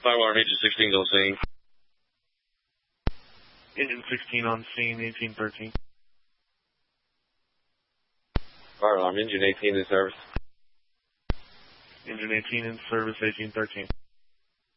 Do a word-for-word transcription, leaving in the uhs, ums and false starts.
Fire alarm, engine sixteen on scene. Engine sixteen on scene, eighteen thirteen. Fire alarm, engine eighteen in service. Engine eighteen in service, eighteen thirteen.